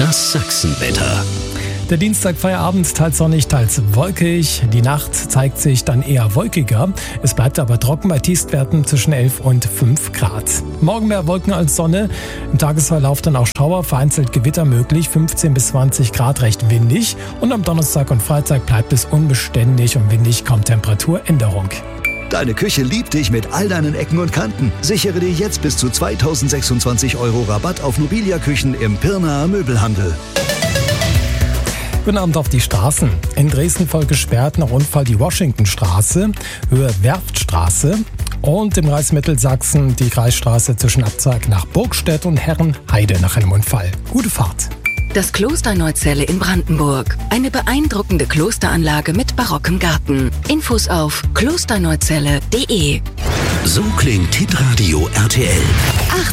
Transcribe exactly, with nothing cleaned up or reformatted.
Das Sachsenwetter. Der Dienstag Feierabend teils sonnig, teils wolkig. Die Nacht zeigt sich dann eher wolkiger. Es bleibt aber trocken bei Tiefstwerten zwischen elf und fünf Grad. Morgen mehr Wolken als Sonne. Im Tagesverlauf dann auch Schauer, vereinzelt Gewitter möglich. fünfzehn bis zwanzig Grad, recht windig. Und am Donnerstag und Freitag bleibt es unbeständig und windig, kaum Temperaturänderung. Deine Küche liebt dich mit all deinen Ecken und Kanten. Sichere dir jetzt bis zu zweitausendsechsundzwanzig Euro Rabatt auf Mobilia-Küchen im Pirnaer Möbelhandel. Guten Abend auf die Straßen. In Dresden voll gesperrt nach Unfall die Washingtonstraße, Höhe Werftstraße und im Kreis Mittelsachsen die Kreisstraße zwischen Abzweig nach Burgstedt und Herrenheide nach einem Unfall. Gute Fahrt. Das Kloster Neuzelle in Brandenburg. Eine beeindruckende Klosteranlage mit barockem Garten. Infos auf klosterneuzelle punkt de. So klingt Hitradio R T L. Achtung!